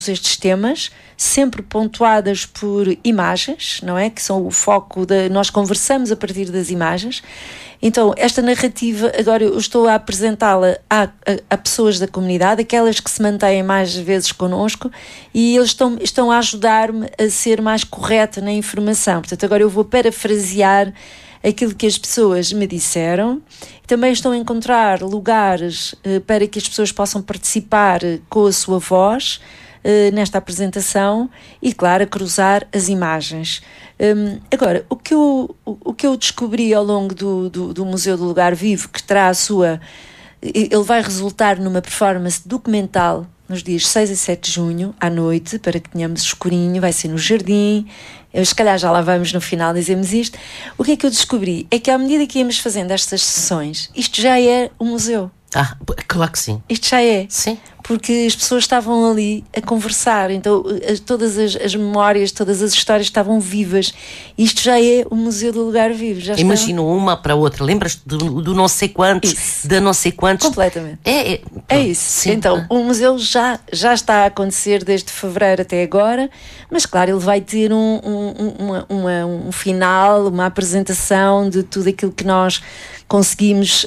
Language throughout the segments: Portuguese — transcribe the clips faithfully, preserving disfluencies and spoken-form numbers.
estes temas, sempre pontuadas por imagens, não é? Que são o foco da... Nós conversamos a partir das imagens. Então, esta narrativa, agora eu estou a apresentá-la a, a, a pessoas da comunidade, aquelas que se mantêm mais vezes connosco, e eles estão, estão a ajudar-me a ser mais correta na informação. Portanto, agora eu vou parafrasear aquilo que as pessoas me disseram. Também estão a encontrar lugares eh, para que as pessoas possam participar eh, com a sua voz, Uh, nesta apresentação e, claro, a cruzar as imagens. Um, agora, o que, eu, o, o que eu descobri ao longo do, do, do Museu do Lugar Vivo, que terá a sua... Ele vai resultar numa performance documental nos dias seis e sete de junho, à noite, para que tenhamos escurinho, vai ser no jardim. Eu, se calhar já lá vamos no final dizemos isto. O que é que eu descobri? É que à medida que íamos fazendo estas sessões, isto já é um museu. Ah, claro que sim. Isto já é. Sim. Porque as pessoas estavam ali a conversar, então as, todas as, as memórias, todas as histórias estavam vivas. Isto já é o Museu do Lugar Vivo. Já Imagino está... uma para a outra. Lembras-te do, do não sei quantos, isso. da não sei quantos? Completamente. É, é, é isso. Sim. Então, o museu já, já está a acontecer desde fevereiro até agora, mas claro, ele vai ter um, um, uma, uma, um final, uma apresentação de tudo aquilo que nós conseguimos uh,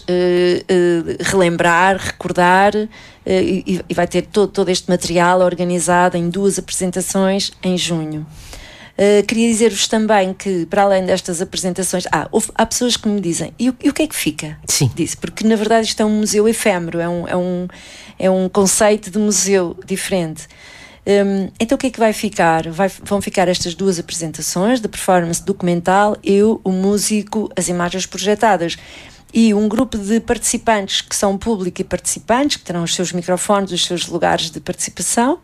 uh, relembrar, recordar, uh, e, e vai ter todo, todo este material organizado em duas apresentações em junho. Uh, queria dizer-vos também que, para além destas apresentações, ah, houve, há pessoas que me dizem, e o, e o que é que fica? Sim. Disso, porque na verdade isto é um museu efêmero, é um, é um, é um conceito de museu diferente. Um, então o que é que vai ficar? Vai, vão ficar estas duas apresentações da performance documental, eu, o músico, as imagens projetadas. E um grupo de participantes que são público e participantes, que terão os seus microfones, os seus lugares de participação.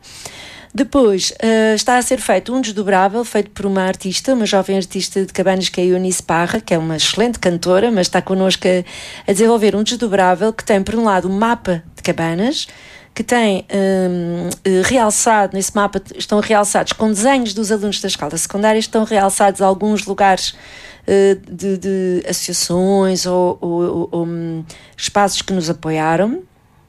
Depois uh, está a ser feito um desdobrável, feito por uma artista, uma jovem artista de Cabanas, que é a Eunice Parra, que é uma excelente cantora, mas está connosco a, a desenvolver um desdobrável que tem, por um lado, um mapa de Cabanas, que tem um, realçado, nesse mapa estão realçados com desenhos dos alunos da escola secundária, estão realçados alguns lugares De, de associações ou, ou, ou um, espaços que nos apoiaram.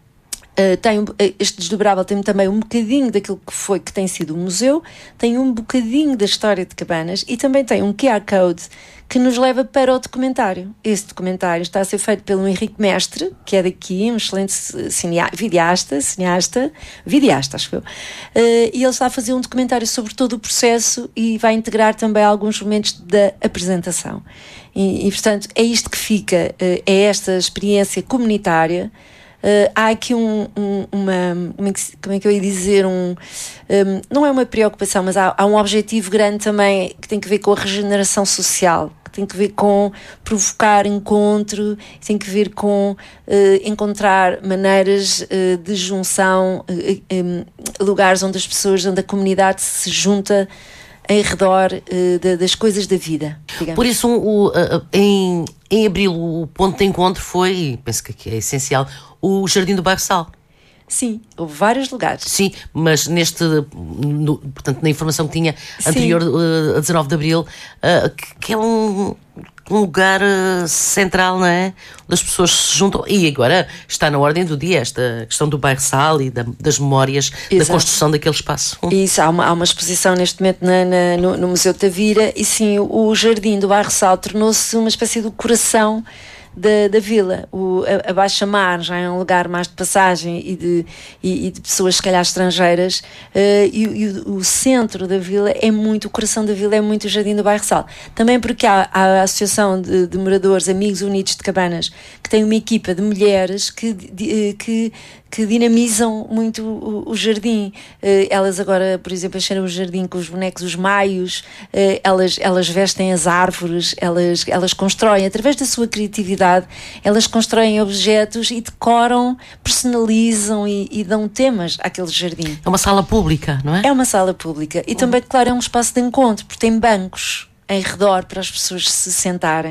Uh, tem, este desdobrável tem também um bocadinho daquilo que foi, que tem sido o museu, tem um bocadinho da história de Cabanas e também tem um Q R Code que nos leva para o documentário. Esse documentário está a ser feito pelo Henrique Mestre, que é daqui, um excelente cinea, videasta, cineasta, videasta, acho eu, uh, e ele está a fazer um documentário sobre todo o processo e vai integrar também alguns momentos da apresentação. E, e portanto, é isto que fica, uh, é esta experiência comunitária. Uh, há aqui um, um, uma, como é que eu ia dizer, um, um, não é uma preocupação, mas há, há um objetivo grande também que tem que ver com a regeneração social, que tem que ver com provocar encontro, tem que ver com uh, encontrar maneiras uh, de junção, uh, um, lugares onde as pessoas, onde a comunidade se junta em redor uh, de, das coisas da vida, digamos. Por isso, o, uh, em, em abril, o ponto de encontro foi, e penso que aqui é essencial, o Jardim do Bairro Sal. Sim, houve vários lugares. Sim, mas neste, no, portanto, na informação que tinha anterior, uh, a dezanove de abril, uh, que, que é um, um lugar uh, central, não é? Onde as pessoas se juntam. E agora está na ordem do dia esta questão do Bairro Sal e da, das memórias. Exato. Da construção daquele espaço. Isso, há uma, há uma exposição neste momento na, na, no, no Museu de Tavira e sim, o Jardim do Bairro Sal tornou-se uma espécie de coração Da, da vila. O, a, a Baixa Mar já é um lugar mais de passagem e de, e, e de pessoas se calhar estrangeiras, uh, e, e o, o centro da vila é muito, o coração da vila é muito o Jardim do Bairro Sal. Também porque há, há a Associação de, de Moradores Amigos Unidos de Cabanas, que tem uma equipa de mulheres que, de, que que dinamizam muito o, o jardim. Uh, elas agora, por exemplo, encheram o jardim com os bonecos, os maios, uh, elas, elas vestem as árvores, elas, elas constroem, através da sua criatividade, elas constroem objetos e decoram, personalizam e, e dão temas àquele jardim. É uma sala pública, não é? É uma sala pública. E também, claro, é um espaço de encontro, porque tem bancos em redor para as pessoas se sentarem.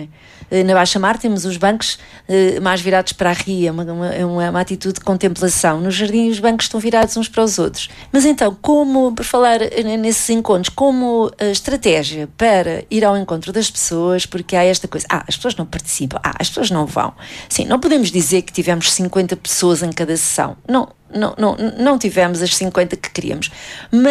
Na Baixa Mar temos os bancos mais virados para a ria, é uma, uma, uma atitude de contemplação. No jardim os bancos estão virados uns para os outros. Mas então, como, por falar nesses encontros, como estratégia para ir ao encontro das pessoas, porque há esta coisa, ah, as pessoas não participam, ah, as pessoas não vão. Sim, não podemos dizer que tivemos cinquenta pessoas em cada sessão. Não, não, não, não tivemos as cinquenta que queríamos. Mas